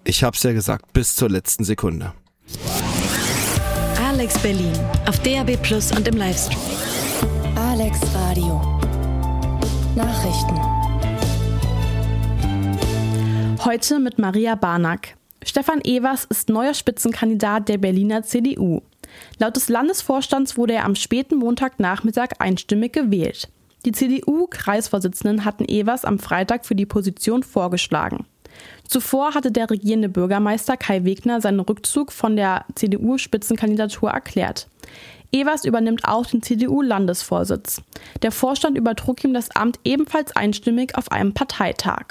Ich hab's ja gesagt, bis zur letzten Sekunde. Alex Berlin auf DAB+ und im Livestream. Alex Radio. Nachrichten. Heute mit Maria Barnack. Stefan Evers ist neuer Spitzenkandidat der Berliner CDU. Laut des Landesvorstands wurde er am späten Montagnachmittag einstimmig gewählt. Die CDU-Kreisvorsitzenden hatten Evers am Freitag für die Position vorgeschlagen. Zuvor hatte der regierende Bürgermeister Kai Wegner seinen Rückzug von der CDU-Spitzenkandidatur erklärt. Evers übernimmt auch den CDU-Landesvorsitz. Der Vorstand übertrug ihm das Amt ebenfalls einstimmig auf einem Parteitag.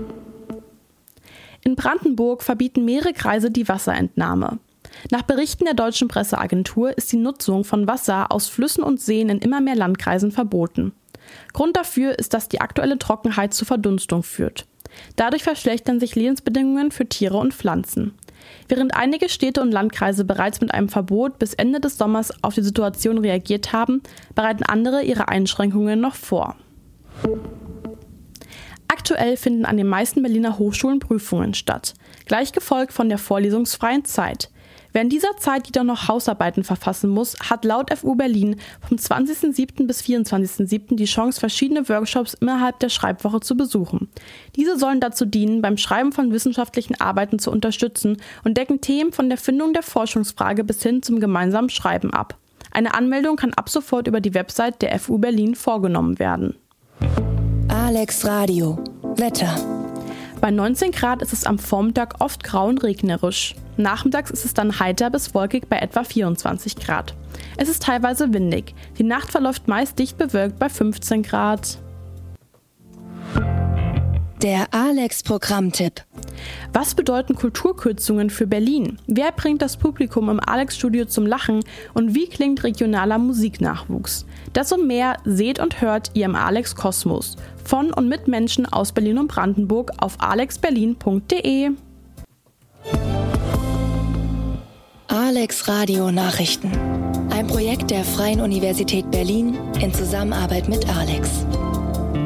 In Brandenburg verbieten mehrere Kreise die Wasserentnahme. Nach Berichten der Deutschen Presseagentur ist die Nutzung von Wasser aus Flüssen und Seen in immer mehr Landkreisen verboten. Grund dafür ist, dass die aktuelle Trockenheit zu Verdunstung führt. Dadurch verschlechtern sich Lebensbedingungen für Tiere und Pflanzen. Während einige Städte und Landkreise bereits mit einem Verbot bis Ende des Sommers auf die Situation reagiert haben, bereiten andere ihre Einschränkungen noch vor. Aktuell finden an den meisten Berliner Hochschulen Prüfungen statt, gleich gefolgt von der vorlesungsfreien Zeit. Wer in dieser Zeit jedoch noch Hausarbeiten verfassen muss, hat laut FU Berlin vom 20.07. bis 24.07. die Chance, verschiedene Workshops innerhalb der Schreibwoche zu besuchen. Diese sollen dazu dienen, beim Schreiben von wissenschaftlichen Arbeiten zu unterstützen und decken Themen von der Findung der Forschungsfrage bis hin zum gemeinsamen Schreiben ab. Eine Anmeldung kann ab sofort über die Website der FU Berlin vorgenommen werden. Alex Radio. Wetter. Bei 19 Grad ist es am Vormittag oft grau und regnerisch. Nachmittags ist es dann heiter bis wolkig bei etwa 24 Grad. Es ist teilweise windig. Die Nacht verläuft meist dicht bewölkt bei 15 Grad. Der Alex-Programmtipp. Was bedeuten Kulturkürzungen für Berlin? Wer bringt das Publikum im Alex-Studio zum Lachen? Und wie klingt regionaler Musiknachwuchs? Das und mehr seht und hört ihr im Alex Kosmos. Von und mit Menschen aus Berlin und Brandenburg auf alexberlin.de. Alex Radio Nachrichten. Ein Projekt der Freien Universität Berlin in Zusammenarbeit mit Alex.